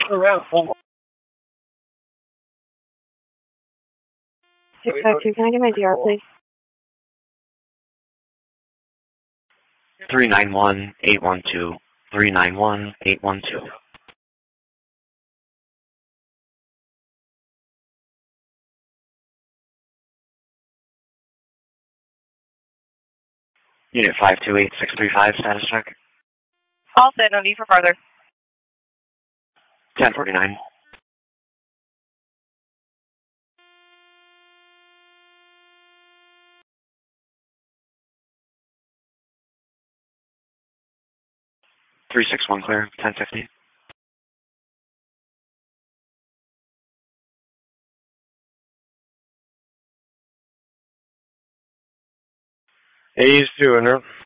Around 652, can I get my DR, please? 391812. 391812. Unit 528635, status check. All set, no need for further. 1049. Three six one clear. 1050. He's doing her.